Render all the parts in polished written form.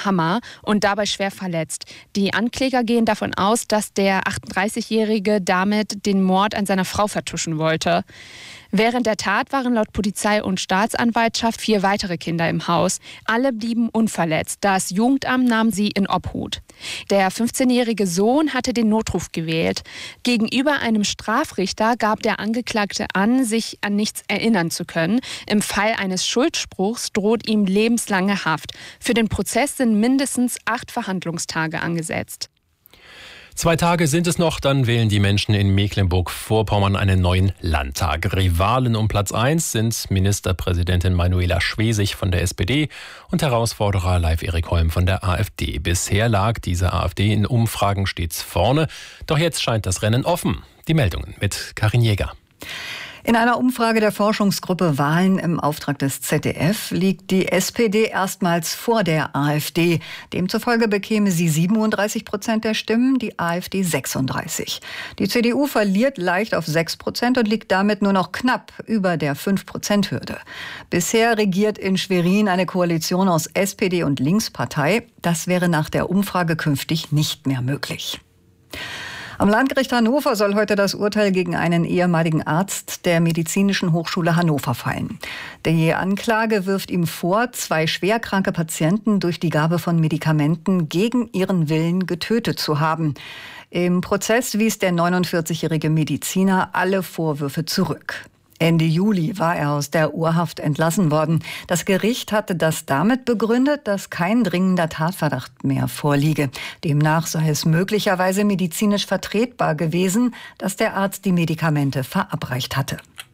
Hammer und dabei schwer verletzt. Die Ankläger gehen davon aus, dass der 38-Jährige damit den Mord an seiner Frau vertuschen wollte. Während der Tat waren laut Polizei und Staatsanwaltschaft 4 weitere Kinder im Haus. Alle blieben unverletzt. Das Jugendamt nahm sie in Obhut. Der 15-jährige Sohn hatte den Notruf gewählt. Gegenüber einem Strafrichter gab der Angeklagte an, sich an nichts erinnern zu können. Im Fall eines Schuldspruchs droht ihm lebenslange Haft. Für den Prozess sind mindestens 8 Verhandlungstage angesetzt. 2 Tage sind es noch, dann wählen die Menschen in Mecklenburg-Vorpommern einen neuen Landtag. Rivalen um Platz 1 sind Ministerpräsidentin Manuela Schwesig von der SPD und Herausforderer Leif-Erik Holm von der AfD. Bisher lag diese AfD in Umfragen stets vorne, doch jetzt scheint das Rennen offen. Die Meldungen mit Karin Jäger. In einer Umfrage der Forschungsgruppe Wahlen im Auftrag des ZDF liegt die SPD erstmals vor der AfD. Demzufolge bekäme sie 37% der Stimmen, die AfD 36%. Die CDU verliert leicht auf 6% und liegt damit nur noch knapp über der 5%-Hürde. Bisher regiert in Schwerin eine Koalition aus SPD und Linkspartei. Das wäre nach der Umfrage künftig nicht mehr möglich. Am Landgericht Hannover soll heute das Urteil gegen einen ehemaligen Arzt der Medizinischen Hochschule Hannover fallen. Die Anklage wirft ihm vor, 2 schwerkranke Patienten durch die Gabe von Medikamenten gegen ihren Willen getötet zu haben. Im Prozess wies der 49-jährige Mediziner alle Vorwürfe zurück. Ende Juli war er aus der Urhaft entlassen worden. Das Gericht hatte das damit begründet, dass kein dringender Tatverdacht mehr vorliege. Demnach sei es möglicherweise medizinisch vertretbar gewesen, dass der Arzt die Medikamente verabreicht hatte.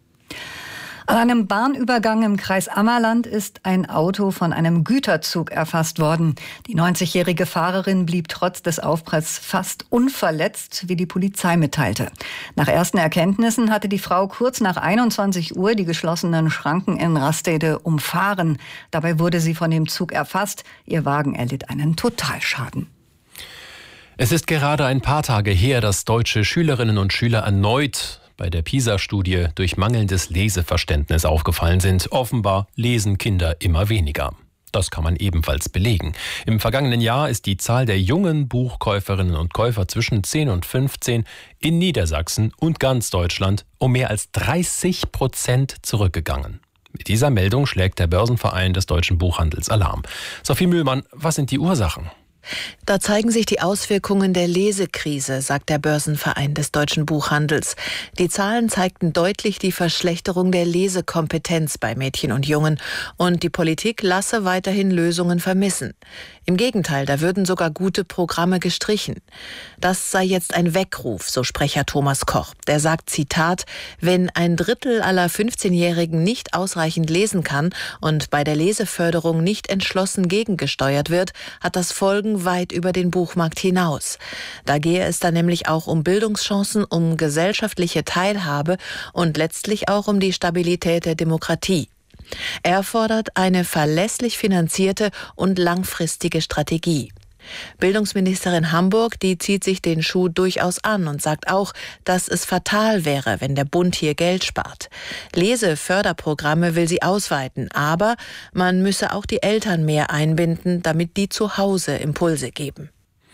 An einem Bahnübergang im Kreis Ammerland ist ein Auto von einem Güterzug erfasst worden. Die 90-jährige Fahrerin blieb trotz des Aufpralls fast unverletzt, wie die Polizei mitteilte. Nach ersten Erkenntnissen hatte die Frau kurz nach 21 Uhr die geschlossenen Schranken in Rastede umfahren. Dabei wurde sie von dem Zug erfasst. Ihr Wagen erlitt einen Totalschaden. Es ist gerade ein paar Tage her, dass deutsche Schülerinnen und Schüler erneut bei der PISA-Studie durch mangelndes Leseverständnis aufgefallen sind. Offenbar lesen Kinder immer weniger. Das kann man ebenfalls belegen. Im vergangenen Jahr ist die Zahl der jungen Buchkäuferinnen und Käufer zwischen 10 und 15 in Niedersachsen und ganz Deutschland um mehr als 30% zurückgegangen. Mit dieser Meldung schlägt der Börsenverein des deutschen Buchhandels Alarm. Sophie Mühlmann, was sind die Ursachen? Da zeigen sich die Auswirkungen der Lesekrise, sagt der Börsenverein des deutschen Buchhandels. Die Zahlen zeigten deutlich die Verschlechterung der Lesekompetenz bei Mädchen und Jungen. Und die Politik lasse weiterhin Lösungen vermissen. Im Gegenteil, da würden sogar gute Programme gestrichen. Das sei jetzt ein Weckruf, so Sprecher Thomas Koch. Der sagt, Zitat, wenn ein Drittel aller 15-Jährigen nicht ausreichend lesen kann und bei der Leseförderung nicht entschlossen gegengesteuert wird, hat das Folgen weit über den Buchmarkt hinaus. Da gehe es dann nämlich auch um Bildungschancen, um gesellschaftliche Teilhabe und letztlich auch um die Stabilität der Demokratie. Er fordert eine verlässlich finanzierte und langfristige Strategie. Bildungsministerin Hamburg, die zieht sich den Schuh durchaus an und sagt auch, dass es fatal wäre, wenn der Bund hier Geld spart. Leseförderprogramme will sie ausweiten, aber man müsse auch die Eltern mehr einbinden, damit die zu Hause Impulse geben.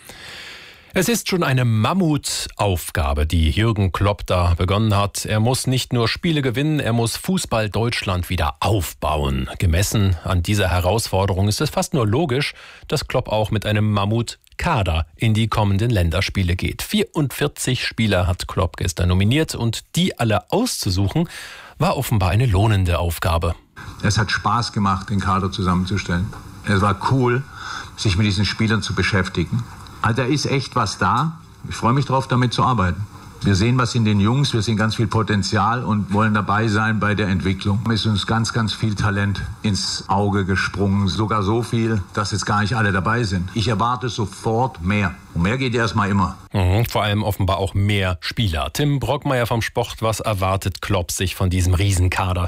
Es ist schon eine Mammutaufgabe, die Jürgen Klopp da begonnen hat. Er muss nicht nur Spiele gewinnen, er muss Fußball Deutschland wieder aufbauen. Gemessen an dieser Herausforderung ist es fast nur logisch, dass Klopp auch mit einem Mammutkader in die kommenden Länderspiele geht. 44 Spieler hat Klopp gestern nominiert und die alle auszusuchen, war offenbar eine lohnende Aufgabe. Es hat Spaß gemacht, den Kader zusammenzustellen. Es war cool, sich mit diesen Spielern zu beschäftigen. Also da ist echt was da. Ich freue mich drauf, damit zu arbeiten. Wir sehen was in den Jungs, wir sehen ganz viel Potenzial und wollen dabei sein bei der Entwicklung. Es ist uns ganz, ganz viel Talent ins Auge gesprungen. Sogar so viel, dass jetzt gar nicht alle dabei sind. Ich erwarte sofort mehr. Und mehr geht erstmal immer. Vor allem offenbar auch mehr Spieler. Tim Brockmeier vom Sport, was erwartet Klopp sich von diesem Riesenkader?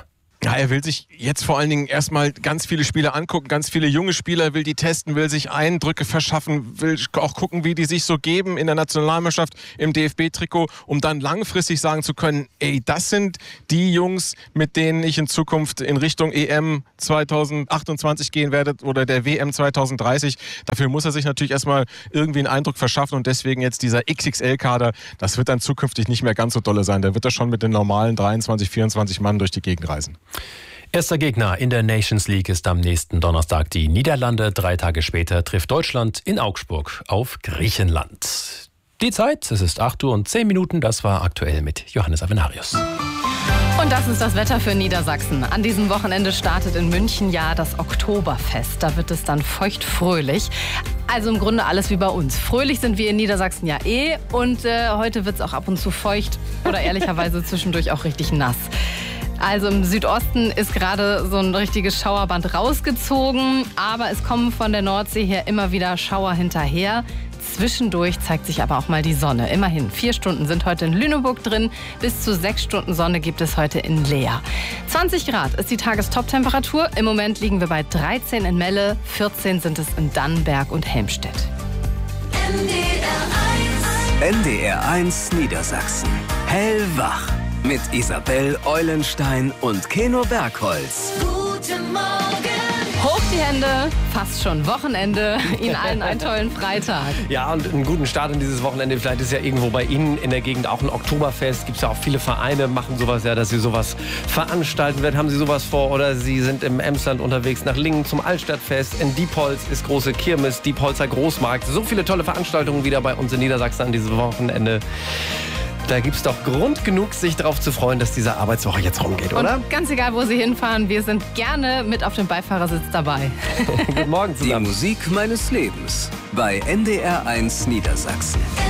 Ja, er will sich jetzt vor allen Dingen erstmal ganz viele Spieler angucken, ganz viele junge Spieler, will die testen, will sich Eindrücke verschaffen, will auch gucken, wie die sich so geben in der Nationalmannschaft, im DFB-Trikot, um dann langfristig sagen zu können, ey, das sind die Jungs, mit denen ich in Zukunft in Richtung EM 2028 gehen werde oder der WM 2030. Dafür muss er sich natürlich erstmal irgendwie einen Eindruck verschaffen und deswegen jetzt dieser XXL-Kader, das wird dann zukünftig nicht mehr ganz so dolle sein. Da wird er schon mit den normalen 23, 24 Mann durch die Gegend reisen. Erster Gegner in der Nations League ist am nächsten Donnerstag die Niederlande. 3 Tage später trifft Deutschland in Augsburg auf Griechenland. Die Zeit, es ist 8:10 Uhr. Das war aktuell mit Johannes Avenarius. Und das ist das Wetter für Niedersachsen. An diesem Wochenende startet in München ja das Oktoberfest. Da wird es dann feuchtfröhlich. Also im Grunde alles wie bei uns. Fröhlich sind wir in Niedersachsen ja und heute wird es auch ab und zu feucht oder ehrlicherweise zwischendurch auch richtig nass. Also im Südosten ist gerade so ein richtiges Schauerband rausgezogen, aber es kommen von der Nordsee her immer wieder Schauer hinterher. Zwischendurch zeigt sich aber auch mal die Sonne. Immerhin 4 Stunden sind heute in Lüneburg drin. Bis zu 6 Stunden Sonne gibt es heute in Leer. 20 Grad ist die Tagestop-Temperatur. Im Moment liegen wir bei 13 in Melle, 14 sind es in Dannenberg und Helmstedt. NDR 1 Niedersachsen. Hellwach. Mit Isabel Eulenstein und Keno Bergholz. Guten Morgen. Hoch die Hände, fast schon Wochenende. Ihnen allen einen tollen Freitag. Ja, und einen guten Start in dieses Wochenende. Vielleicht ist ja irgendwo bei Ihnen in der Gegend auch ein Oktoberfest. Gibt es ja auch viele Vereine, machen sowas ja, dass sie sowas veranstalten werden. Haben Sie sowas vor? Oder Sie sind im Emsland unterwegs nach Lingen zum Altstadtfest. In Diepholz ist große Kirmes, Diepholzer Großmarkt. So viele tolle Veranstaltungen wieder bei uns in Niedersachsen an diesem Wochenende. Da gibt es doch Grund genug, sich darauf zu freuen, dass diese Arbeitswoche jetzt rumgeht, oder? Und ganz egal, wo Sie hinfahren, wir sind gerne mit auf dem Beifahrersitz dabei. Guten Morgen zusammen. Die Musik meines Lebens bei NDR 1 Niedersachsen.